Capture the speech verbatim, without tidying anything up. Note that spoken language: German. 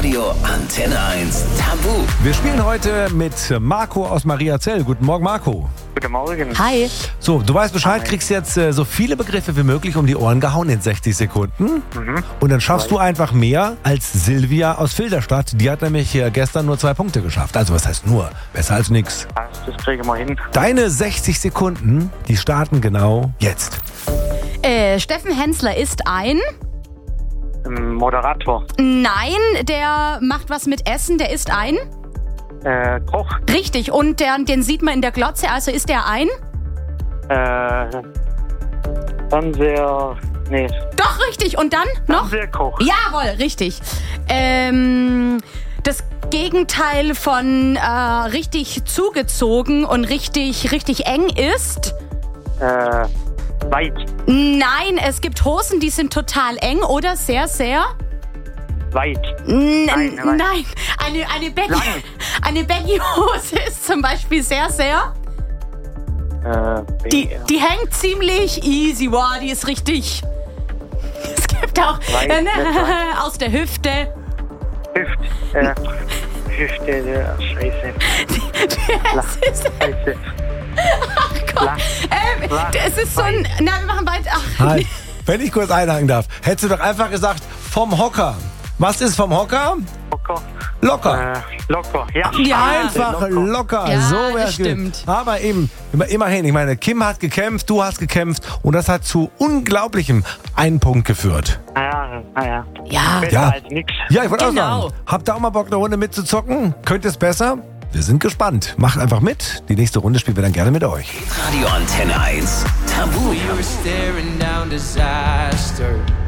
Radio Antenne eins Tabu. Wir spielen heute mit Marco aus Mariazell. Guten Morgen, Marco. Guten Morgen. Hi. So, du weißt Bescheid, kriegst jetzt äh, so viele Begriffe wie möglich um die Ohren gehauen in sechzig Sekunden. Mhm. Und dann schaffst du einfach mehr als Silvia aus Filderstadt. Die hat nämlich äh, gestern nur zwei Punkte geschafft. Also was heißt nur? Besser als nix. Das kriegen wir hin. Deine sechzig Sekunden, die starten genau jetzt. Äh, Steffen Hensler ist ein... Ähm, Moderator. Nein, der macht was mit Essen, der ist ein... Äh, Koch. Richtig, und der, den sieht man in der Glotze, also ist der ein... Äh, Fernseher. Nee. Doch, richtig, und dann noch... Fernsehkoch. Jawohl, richtig. Ähm, das Gegenteil von äh, richtig zugezogen und richtig, richtig eng ist... Äh, weit. Nein, es gibt Hosen, die sind total eng oder sehr, sehr... Weit. N Nein, nein, nein. eine, eine, Baggy, Lang. eine Baggy-Hose ist zum Beispiel sehr, sehr... Äh, Die, die hängt ziemlich easy, wow, die ist richtig... Es gibt auch Weit, äh, nicht weit. aus der Hüfte. Hüft. Äh, Hüfte. Äh, Scheiße. Es ist, Scheiße. Gott, ähm, Lang. es ist so ein... Na, wir machen weiter. Ach, Halt, wenn ich kurz einhaken darf, hättest du doch einfach gesagt, vom Hocker. Was ist vom Hocker? Locker. Locker. Äh, locker. Ja. Ja. Einfach locker, Locker. Ja, so das wär's stimmt. gewesen. Aber eben, immer- immerhin, ich meine, Kim hat gekämpft, du hast gekämpft und das hat zu unglaublichem einen Punkt geführt. Ah ja, ah ja. Ja. Besser Ja. als nix. Ja, ich wollte auch Genau. sagen, habt ihr auch mal Bock, eine Runde mitzuzocken? Könnt ihr es besser? Wir sind gespannt. Macht einfach mit. Die nächste Runde spielen wir dann gerne mit euch. Radio Antenne eins Tabu. We were staring down disaster.